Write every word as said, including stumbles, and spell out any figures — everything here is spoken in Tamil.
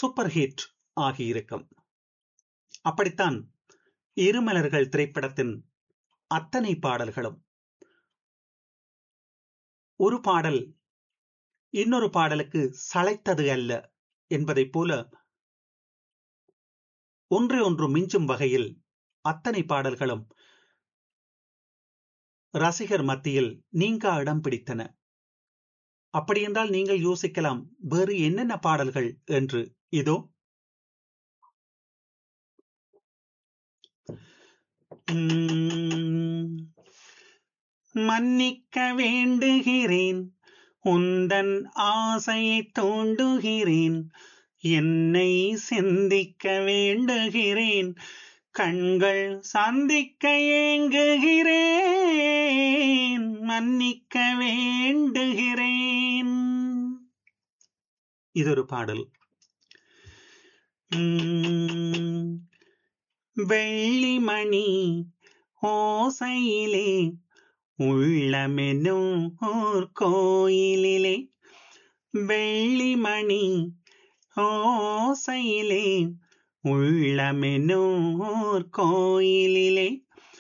சூப்பர் ஹிட் ஆகியிருக்கும். அப்படித்தான் இருமலர்கள் திரைப்படத்தின் அத்தனை பாடல்களும். ஒரு பாடல் இன்னொரு பாடலுக்கு சளைத்தது அல்ல என்பதைப் போல ஒன்றை ஒன்று மிஞ்சும் வகையில் அத்தனை பாடல்களும் ரசிகர் மத்தியில் நீங்கா இடம் பிடித்தன. அப்படியென்றால் நீங்கள் யோசிக்கலாம், வேறு என்னென்ன பாடல்கள் என்று. இதோ உம், மன்னிக்க வேண்டுகிறேன், உந்தன் ஆசையை தூண்டுகிறேன், என்னை சிந்திக்க வேண்டுகிறேன், கண்கள் சந்திக்க ஏங்குகிறேன், மன்னிக்க வேண்டுகிறேன். இதொரு பாடல். உம், வெள்ளிமணி ஓசையிலே உள்ளமெனும் ஓர் கோயிலிலே, வெள்ளிமணி ஓசையிலே உள்ளமெனும் ஓர் கோயிலிலே